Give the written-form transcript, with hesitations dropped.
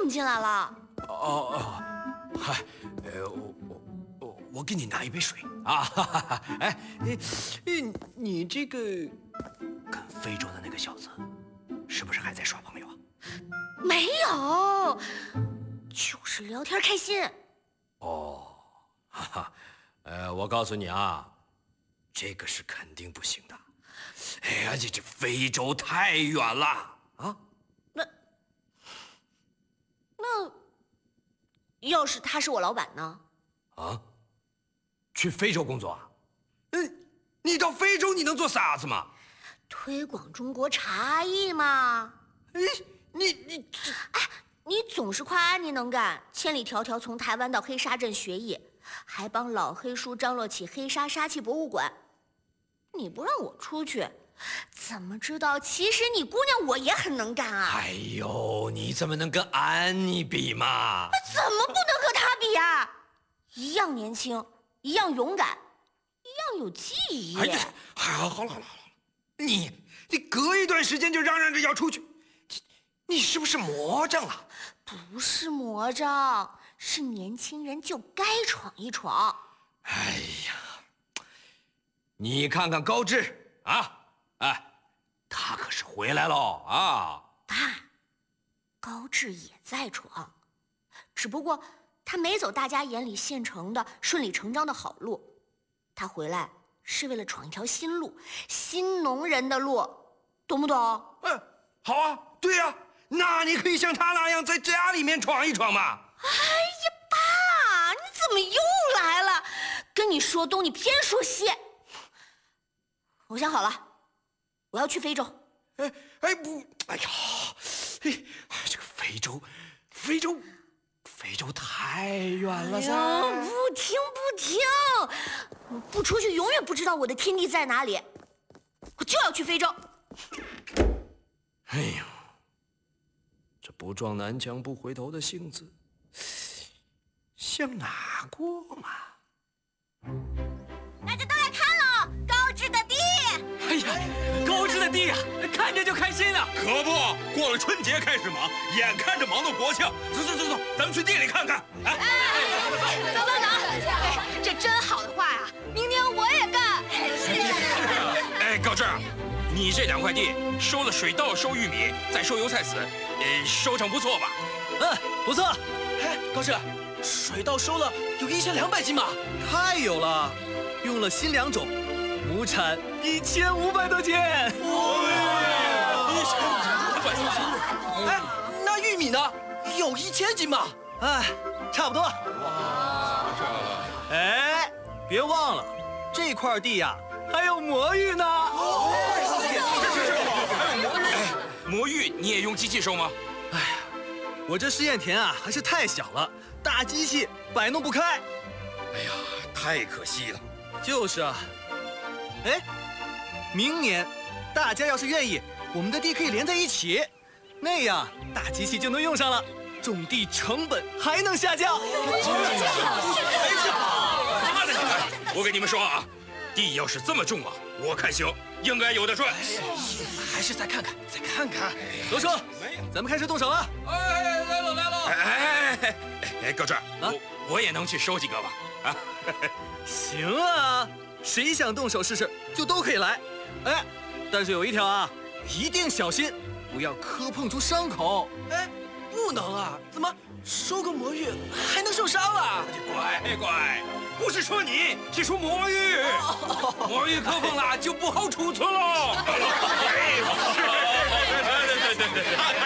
你进来了。 嗨，我给你拿一杯水啊！哈哈哈！哎，你这个跟非洲的那个小子，是不是还在耍朋友啊？ 没有，就是聊天开心。 哦，哈哈，我告诉你啊，这个是肯定不行的。哎呀，这非洲太远了啊！ 那要是他是我老板呢？ 啊？去非洲工作啊？你到非洲你能做啥子嘛？ 推广中国茶艺嘛。你总是夸安妮能干，千里迢迢从台湾到黑沙镇学艺，还帮老黑叔张罗起黑沙沙器博物馆。你不让我出去，怎么知道其实你姑娘我也很能干啊？ 哎呦，你怎么能跟安妮比嘛？ 怎么不能和她比啊？一样年轻，一样勇敢，一样有记忆。 哎呀，好了，你隔一段时间就嚷嚷着要出去，你是不是魔怔了？ 不是魔怔，是年轻人就该闯一闯。 哎呀，你看看高志啊，哎，他可是回来喽啊！ 爸，高志也在闯，只不过他没走大家眼里现成的顺理成章的好路，他回来是为了闯一条新路，新农人的路，懂不懂？ 好啊，对呀，那你可以像他那样在家里面闯一闯嘛。 哎呀，爸，你怎么又来了？跟你说东，你偏说西。我想好了，我要去非洲。 哎呀，这个非洲太远了噻！ 不听，不出去永远不知道我的天地在哪里。我就要去非洲。 哎呦，这不撞南墙不回头的性子，想哪过嘛？ 大家都来看喽，高志的地！ 哎呀，高志的地呀，看着就开心啊！ 可不，过了春节开始忙，眼看着忙到国庆。走，咱们去地里看看。 走，这真好的话呀，明年我也干。 哎，高志，你这2块地收了水稻，收玉米，再收油菜籽，收成不错吧？ 不错。哎，高志，水稻收了有1200斤吧？太有了，用了新2种，亩产1500多斤。哎，那玉米呢？有1000斤吧？哎，差不多。哎，别忘了，这块地呀，还有魔芋呢。 魔芋你也用机器收吗？ 哎呀，我这试验田啊还是太小了，大机器摆弄不开。 哎呀，太可惜了。 就是啊。哎，明年大家要是愿意，我们的地可以连在一起，那样大机器就能用上了，种地成本还能下降。 我跟你们说啊，地要是这么重啊，我看行，应该有的赚。 还是再看看。罗叔，咱们开始动手了。 哎，来喽！哎，高志，我也能去收几个吧？啊， 行啊，谁想动手试试就都可以来。哎，但是有一条啊，一定小心，不要磕碰出伤口。哎，不能啊，怎么收个魔芋还能受伤啊？ 乖，不是说你，是说魔芋。魔芋磕碰了就不好储存了。